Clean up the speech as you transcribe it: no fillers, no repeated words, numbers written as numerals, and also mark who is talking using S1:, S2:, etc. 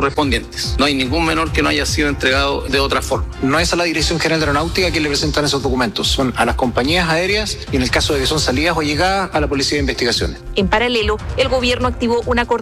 S1: correspondientes. No hay ningún menor que no haya sido entregado de otra forma.
S2: No es a la Dirección General de Aeronáutica quien le presentan esos documentos, son a las compañías aéreas y en el caso de que son salidas o llegadas a la Policía de Investigaciones.
S3: En paralelo, el gobierno activó una coordinación